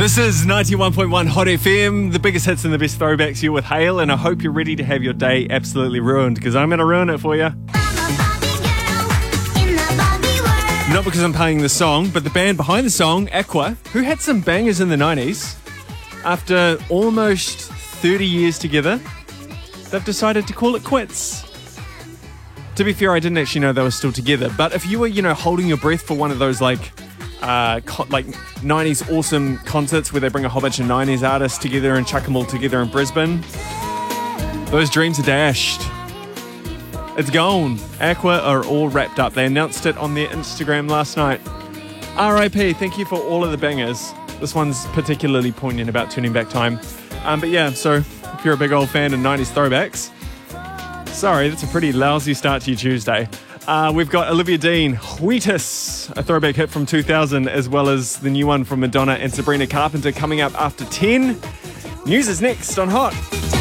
This is 91.1 Hot FM, the biggest hits and the best throwbacks here with Hale, and I hope you're ready to have your day absolutely ruined, because I'm going to ruin it for you. Not because I'm playing the song, but the band behind the song, Aqua, who had some bangers in the 90s, after almost 30 years together, they've decided to call it quits. To be fair, I didn't actually know they were still together, but if you were, holding your breath for one of those, 90s awesome concerts where they bring a whole bunch of 90s artists together and chuck them all together in Brisbane, those dreams are dashed. It's gone. Aqua are all wrapped up. They announced it on their Instagram last night. R.I.P. Thank you for all of the bangers. This one's particularly poignant about turning back time. So if you're a big old fan of 90s throwbacks, sorry, that's a pretty lousy start to your Tuesday. We've got Olivia Dean, Wheatus, a throwback hit from 2000, as well as the new one from Madonna and Sabrina Carpenter coming up after 10. News is next on Hot.